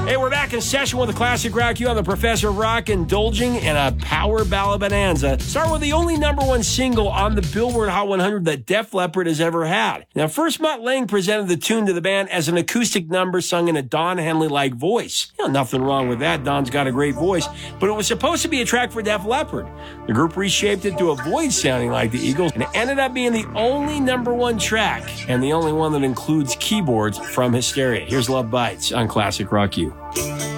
Hey, we're back in session with the Classic Rock You on the Professor of Rock, indulging in a power ballad bonanza. Start with the only number one single on the Billboard Hot 100 that Def Leppard has ever had. Now, first Mutt Lange presented the tune to the band as an acoustic number sung in a Don Henley-like voice. Nothing wrong with that. Don's got a great voice. But it was supposed to be a track for Def Leppard. The group reshaped it to avoid sounding like the Eagles, and it ended up being the only number one track, and the only one that includes keyboards from Hysteria. Here's Love Bites on Classic Rock You.